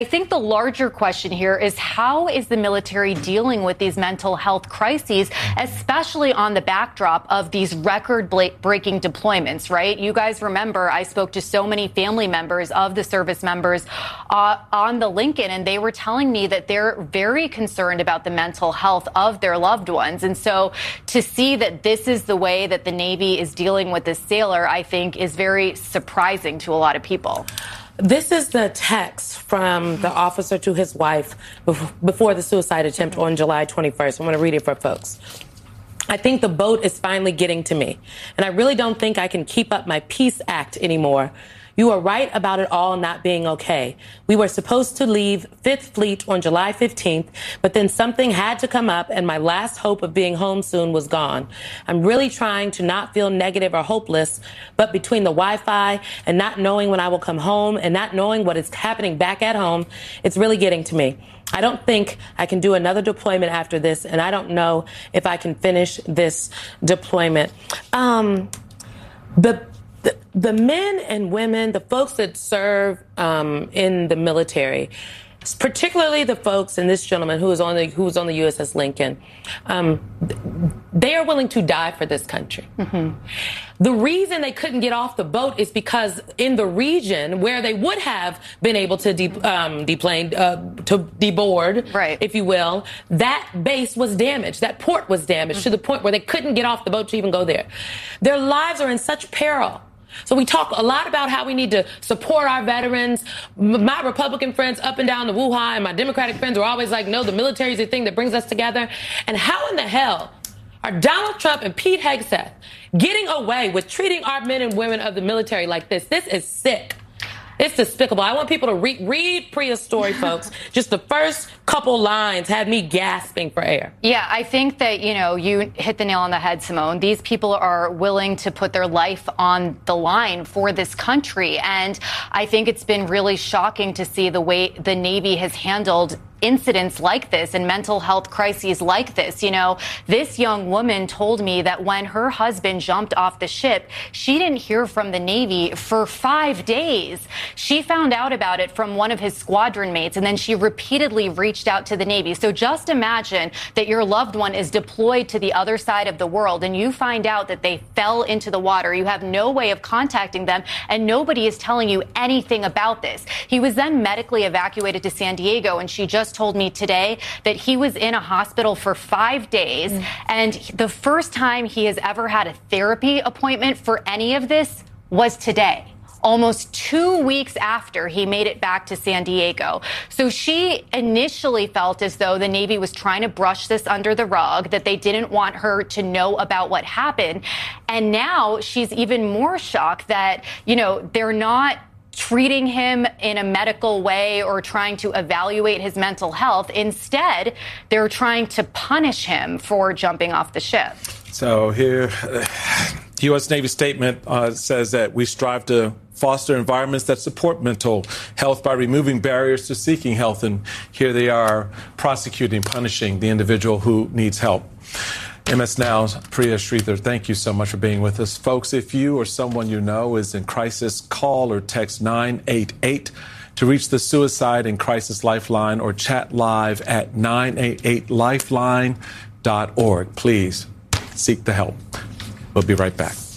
I think the larger question here is how is the military dealing with these mental health crises, especially on the backdrop of these record-breaking deployments, right? You guys remember I spoke to so many family members of the service members on the Lincoln, and they were telling me that they're very concerned about the mental health of their loved ones. And so to see that this is the way that the Navy is dealing with this sailor, I think is very surprising to a lot of people. This is the text from the officer to his wife before the suicide attempt on July 21st. I'm going to read it for folks. I think the boat is finally getting to me, and I really don't think I can keep up my peace act anymore. You are right about it all not being okay. We were supposed to leave Fifth Fleet on July 15th, but then something had to come up and my last hope of being home soon was gone. I'm really trying to not feel negative or hopeless, but between the Wi-Fi and not knowing when I will come home and not knowing what is happening back at home, it's really getting to me. I don't think I can do another deployment after this, and I don't know if I can finish this deployment. The men and women, the folks that serve in the military, particularly the folks and this gentleman who was on the USS Lincoln, they are willing to die for this country. Mm-hmm. The reason they couldn't get off the boat is because in the region where they would have been able to deboard, right, if you will, that base was damaged. That port was damaged to the point where they couldn't get off the boat to even go there. Their lives are in such peril. So we talk a lot about how we need to support our veterans. My Republican friends up and down the WUHA and my Democratic friends are always like, no, the military is the thing that brings us together. And how in the hell are Donald Trump and Pete Hegseth getting away with treating our men and women of the military like this? This is sick. It's despicable. I want people to read Priya's story, folks. Just the first couple lines had me gasping for air. Yeah, I think that, you hit the nail on the head, Simone. These people are willing to put their life on the line for this country. And I think it's been really shocking to see the way the Navy has handled incidents like this and mental health crises like this. This young woman told me that when her husband jumped off the ship, she didn't hear from the Navy for 5 days. She found out about it from one of his squadron mates, and then she repeatedly reached out to the Navy. So just imagine that your loved one is deployed to the other side of the world and you find out that they fell into the water. You have no way of contacting them and nobody is telling you anything about this. He was then medically evacuated to San Diego, and she just told me today that he was in a hospital for 5 days. And the first time he has ever had a therapy appointment for any of this was today, almost 2 weeks after he made it back to San Diego. So she initially felt as though the Navy was trying to brush this under the rug, that they didn't want her to know about what happened. And now she's even more shocked that, they're not treating him in a medical way or trying to evaluate his mental health. Instead, they're trying to punish him for jumping off the ship. So here, U.S. Navy statement says that we strive to foster environments that support mental health by removing barriers to seeking health. And here they are prosecuting, punishing the individual who needs help. MS Now's Priya Sridhar, thank you so much for being with us. Folks, if you or someone you know is in crisis, call or text 988 to reach the Suicide and Crisis Lifeline or chat live at 988lifeline.org. Please seek the help. We'll be right back.